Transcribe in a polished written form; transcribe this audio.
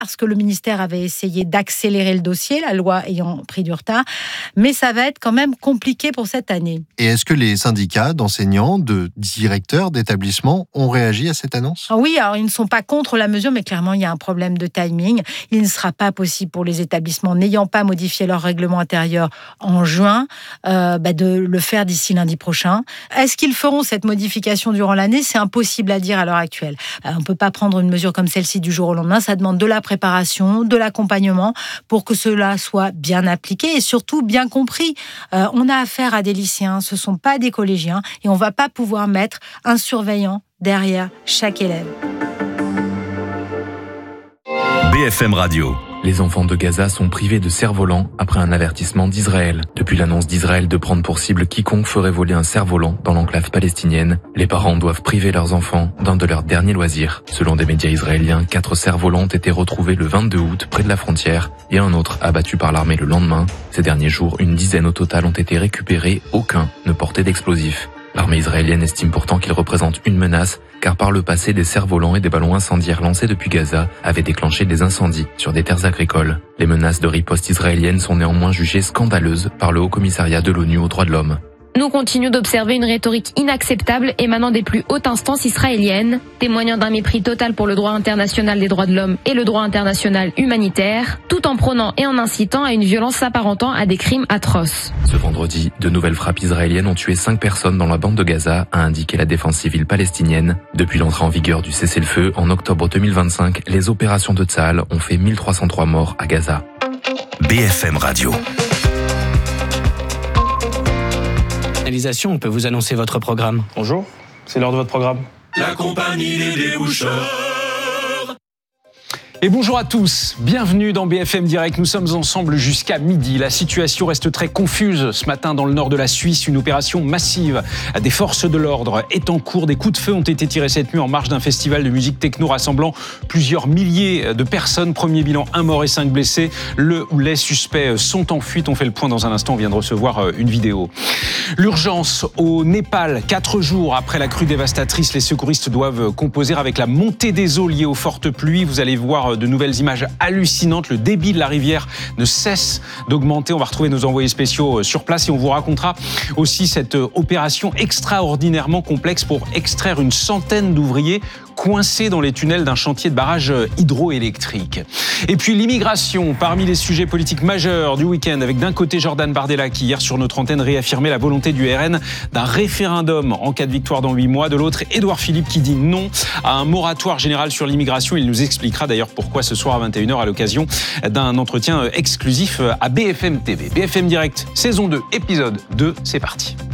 parce que le ministère avait essayé d'accélérer le dossier, la loi ayant pris du retard, mais ça va être quand même compliqué pour cette année. Et est-ce que les syndicats d'enseignants, de directeurs d'établissements ont réagi à cette annonce ? Oui, alors ils ne sont pas contre la mesure, mais clairement il y a un problème de timing. Il ne sera pas possible pour les établissements n'ayant pas modifié leur règlement intérieur en juin de le faire d'ici lundi prochain. Est-ce qu'ils feront cette modification durant l'année ? C'est impossible à dire à l'heure actuelle. On ne peut pas prendre une mesure comme celle-ci du jour au lendemain. Ça demande de la préparation, de l'accompagnement pour que cela soit bien appliqué et surtout bien compris. On a affaire à des lycéens, ce ne sont pas des collégiens et on ne va pas pouvoir mettre un surveillant derrière chaque élève. BFM Radio. Les enfants de Gaza sont privés de cerf-volant après un avertissement d'Israël. Depuis l'annonce d'Israël de prendre pour cible quiconque ferait voler un cerf-volant dans l'enclave palestinienne, les parents doivent priver leurs enfants d'un de leurs derniers loisirs. Selon des médias israéliens, 4 cerfs-volants ont été retrouvés le 22 août près de la frontière et un autre abattu par l'armée le lendemain. Ces derniers jours, une dizaine au total ont été récupérés, aucun ne portait d'explosifs. L'armée israélienne estime pourtant qu'ils représentent une menace, car par le passé, des cerfs-volants et des ballons incendiaires lancés depuis Gaza avaient déclenché des incendies sur des terres agricoles. Les menaces de riposte israélienne sont néanmoins jugées scandaleuses par le Haut-Commissariat de l'ONU aux droits de l'homme. Nous continuons d'observer une rhétorique inacceptable émanant des plus hautes instances israéliennes, témoignant d'un mépris total pour le droit international des droits de l'homme et le droit international humanitaire, tout en prônant et en incitant à une violence s'apparentant à des crimes atroces. Ce vendredi, de nouvelles frappes israéliennes ont tué 5 personnes dans la bande de Gaza, a indiqué la défense civile palestinienne. Depuis l'entrée en vigueur du cessez-le-feu en octobre 2025, les opérations de Tsahal ont fait 1303 morts à Gaza. BFM Radio. On peut vous annoncer votre programme. Bonjour, c'est l'heure de votre programme. La compagnie des déboucheurs. Et bonjour à tous, bienvenue dans BFM Direct, nous sommes ensemble jusqu'à midi. La situation reste très confuse ce matin dans le nord de la Suisse. Une opération massive des forces de l'ordre est en cours. Des coups de feu ont été tirés cette nuit en marge d'un festival de musique techno rassemblant plusieurs milliers de personnes. Premier bilan, 1 mort et 5 blessés. Le ou les suspects sont en fuite. On fait le point dans un instant, on vient de recevoir une vidéo. L'urgence au Népal, 4 jours après la crue dévastatrice, les secouristes doivent composer avec la montée des eaux liées aux fortes pluies. Vous allez voir de nouvelles images hallucinantes. Le débit de la rivière ne cesse d'augmenter. On va retrouver nos envoyés spéciaux sur place et on vous racontera aussi cette opération extraordinairement complexe pour extraire une centaine d'ouvriers coincés dans les tunnels d'un chantier de barrage hydroélectrique. Et puis l'immigration, parmi les sujets politiques majeurs du week-end, avec d'un côté Jordan Bardella qui hier sur notre antenne réaffirmait la volonté du RN d'un référendum en cas de victoire dans 8 mois, de l'autre Édouard Philippe qui dit non à un moratoire général sur l'immigration. Il nous expliquera d'ailleurs pourquoi ce soir à 21h à l'occasion d'un entretien exclusif à BFM TV. BFM Direct, saison 2, épisode 2, c'est parti.